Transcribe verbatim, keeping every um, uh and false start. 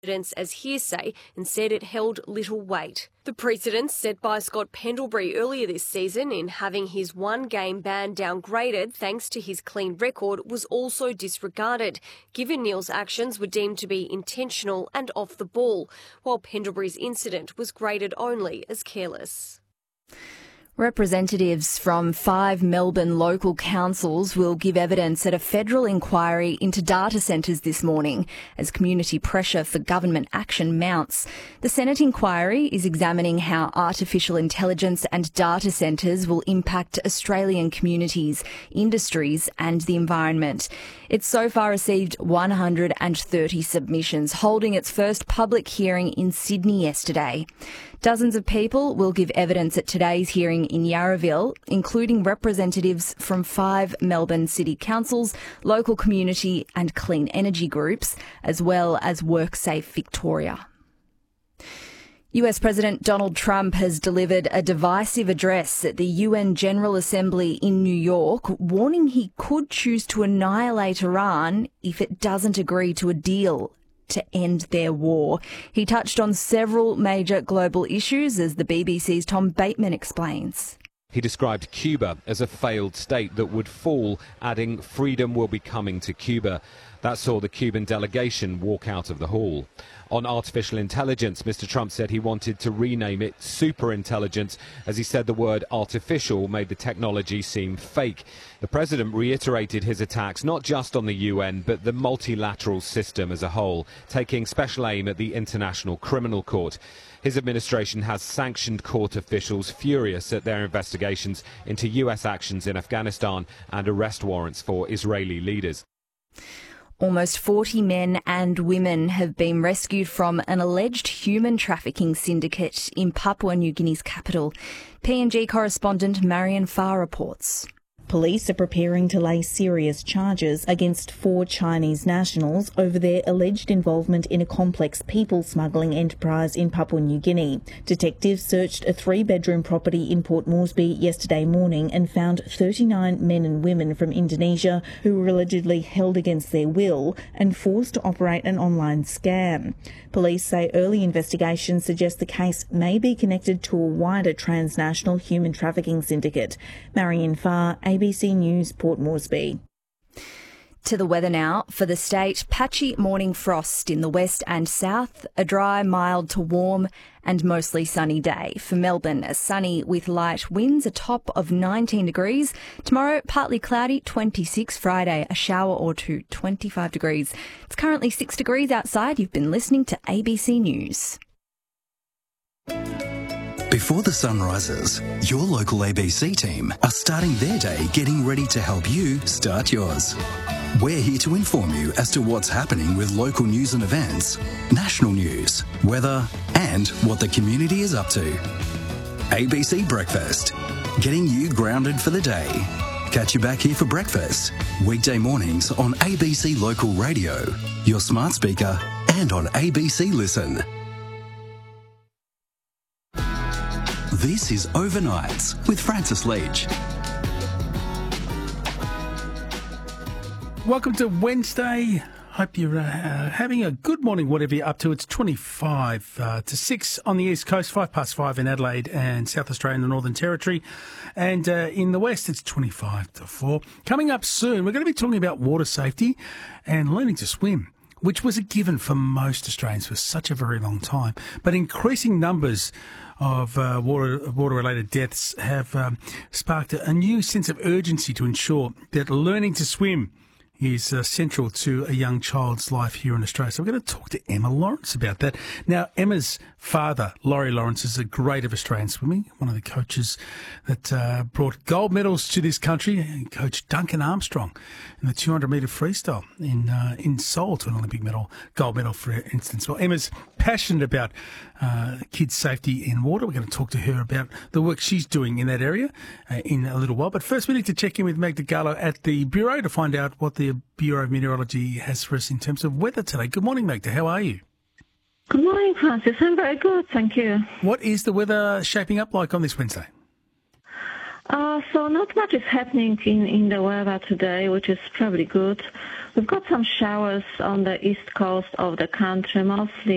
evidence as hearsay and said it held little weight. The precedent set by Scott Pendlebury earlier this season in having his one-game ban downgraded thanks to his clean record was also disregarded, given Neil's actions were deemed to be intentional and off the ball, while Pendlebury's incident was graded only as careless. Representatives from five Melbourne local councils will give evidence at a federal inquiry into data centres this morning as community pressure for government action mounts. The Senate inquiry is examining how artificial intelligence and data centres will impact Australian communities, industries and the environment. It's so far received one hundred thirty submissions, holding its first public hearing in Sydney yesterday. Dozens of people will give evidence at today's hearing in Yarraville, including representatives from five Melbourne city councils, local community and clean energy groups, as well as WorkSafe Victoria. U S President Donald Trump has delivered a divisive address at the U N General Assembly in New York, warning he could choose to annihilate Iran if it doesn't agree to a deal to end their war. He touched on several major global issues, as the B B C's Tom Bateman explains. He described Cuba as a failed state that would fall, adding freedom will be coming to Cuba. That saw the Cuban delegation walk out of the hall. On artificial intelligence, Mister Trump said he wanted to rename it superintelligence, as he said the word artificial made the technology seem fake. The president reiterated his attacks not just on the U N, but the multilateral system as a whole, taking special aim at the International Criminal Court. His administration has sanctioned court officials furious at their investigations into U S actions in Afghanistan and arrest warrants for Israeli leaders. Almost forty men and women have been rescued from an alleged human trafficking syndicate in Papua New Guinea's capital. P and G correspondent Marion Farr reports. Police are preparing to lay serious charges against four Chinese nationals over their alleged involvement in a complex people smuggling enterprise in Papua New Guinea. Detectives searched a three-bedroom property in Port Moresby yesterday morning and found thirty-nine men and women from Indonesia who were allegedly held against their will and forced to operate an online scam. Police say early investigations suggest the case may be connected to a wider transnational human trafficking syndicate. Marion Farr, A B C News, Port Moresby. To the weather now. For the state, patchy morning frost in the west and south, a dry, mild to warm and mostly sunny day. For Melbourne, a sunny with light winds, a top of nineteen degrees. Tomorrow, partly cloudy, twenty-six. Friday, a shower or two, twenty-five degrees. It's currently six degrees outside. You've been listening to A B C News. Before the sun rises, your local A B C team are starting their day getting ready to help you start yours. We're here to inform you as to what's happening with local news and events, national news, weather, and what the community is up to. A B C Breakfast, getting you grounded for the day. Catch you back here for breakfast, weekday mornings on A B C Local Radio, your smart speaker, and on A B C Listen. This is Overnights with Francis Leach. Welcome to Wednesday. Hope you're uh, having a good morning, whatever you're up to. It's twenty-five uh, to six on the East Coast, five past five in Adelaide and South Australia and the Northern Territory. And uh, in the West, it's twenty-five to four. Coming up soon, we're going to be talking about water safety and learning to swim, which was a given for most Australians for such a very long time. But increasing numbers of uh, water, water-related deaths have um, sparked a, a new sense of urgency to ensure that learning to swim is uh, central to a young child's life here in Australia. So we're going to talk to Emma Lawrence about that. Now, Emma's father, Laurie Lawrence, is a great of Australian swimming, one of the coaches that uh, brought gold medals to this country, Coach Duncan Armstrong in the two hundred metre freestyle in uh, in Seoul to an Olympic medal, gold medal, for instance. Well, Emma's passionate about uh, kids' safety in water. We're going to talk to her about the work she's doing in that area uh, in a little while. But first, we need to check in with Magda Gallo at the Bureau to find out what the Bureau of Meteorology has for us in terms of weather today. Good morning, Magda. How are you? Good morning, Francis. I'm very good, thank you. What is the weather shaping up like on this Wednesday? Uh, so not much is happening in, in the weather today, which is probably good. We've got some showers on the east coast of the country, mostly